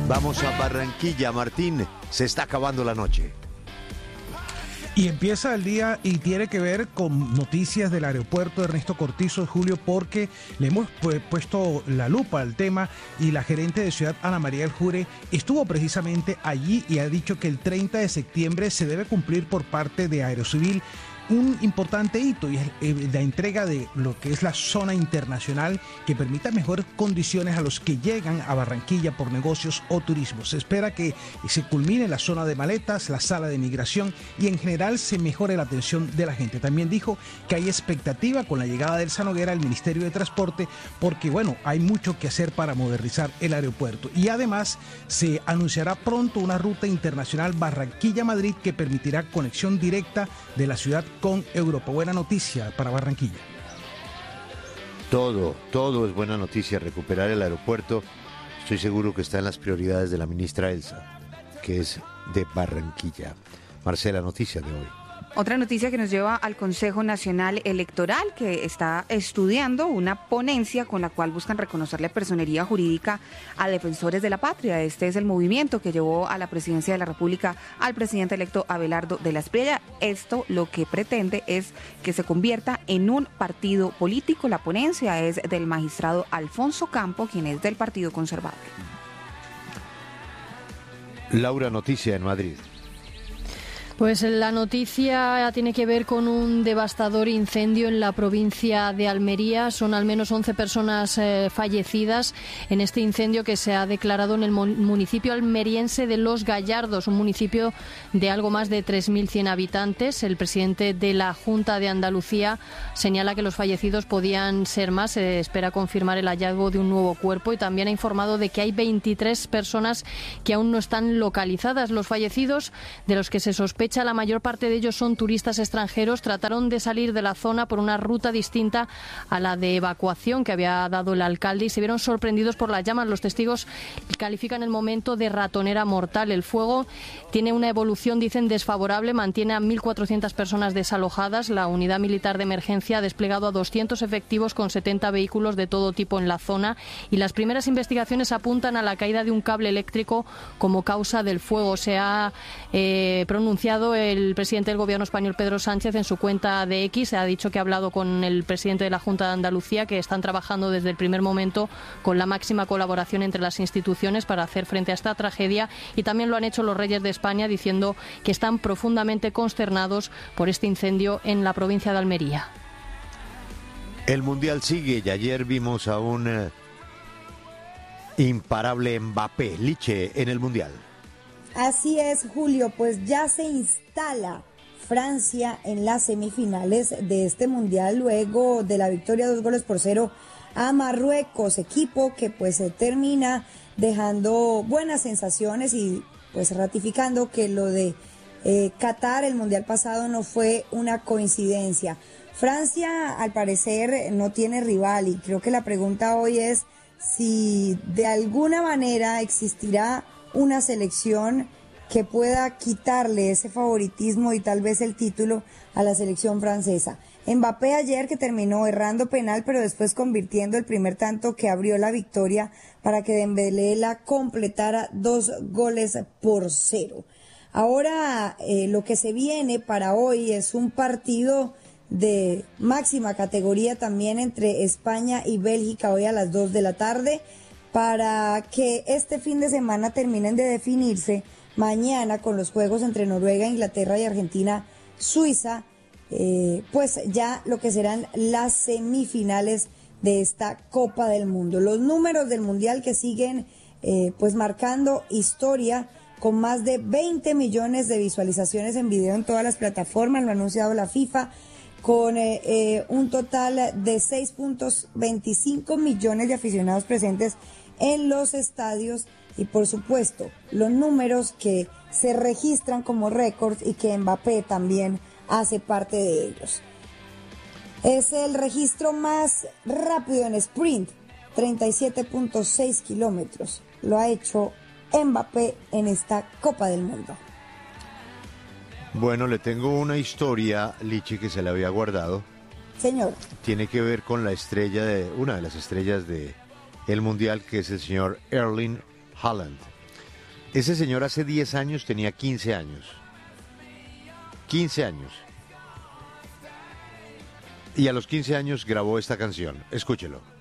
Vamos a Barranquilla, Martín. Se está acabando la noche. Y empieza el día y tiene que ver con noticias del aeropuerto Ernesto Cortizo, Julio, porque le hemos puesto la lupa al tema y la gerente de Ciudad, Ana María El Jure, estuvo precisamente allí y ha dicho que el 30 de septiembre se debe cumplir por parte de Aerocivil un importante hito, y es la entrega de lo que es la zona internacional que permita mejores condiciones a los que llegan a Barranquilla por negocios o turismo. Se espera que se culmine la zona de maletas, la sala de migración y en general se mejore la atención de la gente. También dijo que hay expectativa con la llegada del Sanoguera al Ministerio de Transporte porque, bueno, hay mucho que hacer para modernizar el aeropuerto. Y además se anunciará pronto una ruta internacional Barranquilla-Madrid que permitirá conexión directa de la ciudad con Europa. Buena noticia para Barranquilla. Todo es buena noticia. Recuperar el aeropuerto, estoy seguro que está en las prioridades de la ministra Elsa, que es de Barranquilla. Marcela, noticia de hoy. Otra noticia que nos lleva al Consejo Nacional Electoral, que está estudiando una ponencia con la cual buscan reconocerle personería jurídica a defensores de la patria. Este es el movimiento que llevó a la presidencia de la República al presidente electo Abelardo de la Espriella. Esto lo que pretende es que se convierta en un partido político. La ponencia es del magistrado Alfonso Campo, quien es del Partido Conservador. Laura, noticia en Madrid. Pues la noticia tiene que ver con un devastador incendio en la provincia de Almería. Son al menos 11 personas fallecidas en este incendio que se ha declarado en el municipio almeriense de Los Gallardos, un municipio de algo más de 3.100 habitantes. El presidente de la Junta de Andalucía señala que los fallecidos podían ser más. Se espera confirmar el hallazgo de un nuevo cuerpo y también ha informado de que hay 23 personas que aún no están localizadas. Los fallecidos, de los que se sospecha la mayor parte de ellos son turistas extranjeros, trataron de salir de la zona por una ruta distinta a la de evacuación que había dado el alcalde y se vieron sorprendidos por las llamas. Los testigos califican el momento de ratonera mortal. El fuego tiene una evolución, dicen, desfavorable, mantiene a 1.400 personas desalojadas. La unidad militar de emergencia ha desplegado a 200 efectivos con 70 vehículos de todo tipo en la zona y las primeras investigaciones apuntan a la caída de un cable eléctrico como causa del fuego. Se ha pronunciado el presidente del gobierno español, Pedro Sánchez, en su cuenta de X. Ha dicho que ha hablado con el presidente de la Junta de Andalucía, que están trabajando desde el primer momento con la máxima colaboración entre las instituciones para hacer frente a esta tragedia, y también lo han hecho los reyes de España, diciendo que están profundamente consternados por este incendio en la provincia de Almería. El Mundial sigue y ayer vimos a un imparable Mbappé, Liche, en el Mundial. Así es, Julio, pues ya se instala Francia en las semifinales de este Mundial luego de la victoria 2-0 a Marruecos, equipo que pues termina dejando buenas sensaciones y pues ratificando que lo de Qatar, el Mundial pasado, no fue una coincidencia. Francia al parecer no tiene rival y creo que la pregunta hoy es si de alguna manera existirá una selección que pueda quitarle ese favoritismo y tal vez el título a la selección francesa. Mbappé ayer, que terminó errando penal, pero después convirtiendo el primer tanto que abrió la victoria para que Dembélé la completara 2-0. Ahora lo que se viene para hoy es un partido de máxima categoría también entre España y Bélgica hoy a las 2 de la tarde. Para que este fin de semana terminen de definirse mañana con los juegos entre Noruega, Inglaterra y Argentina, Suiza, pues ya lo que serán las semifinales de esta Copa del Mundo. Los números del Mundial que siguen pues marcando historia con más de 20 millones de visualizaciones en video en todas las plataformas, lo ha anunciado la FIFA, con un total de 6.25 millones de aficionados presentes en los estadios y por supuesto los números que se registran como récords y que Mbappé también hace parte de ellos. Es el registro más rápido en sprint, 37.6 kilómetros. Lo ha hecho Mbappé en esta Copa del Mundo. Bueno, le tengo una historia, Lichi, que se la había guardado. Señor. Tiene que ver con la estrella una de las estrellas de el Mundial, que es el señor Erling Haaland. Ese señor hace 10 años tenía 15 años. 15 años. Y a los 15 años grabó esta canción. Escúchelo.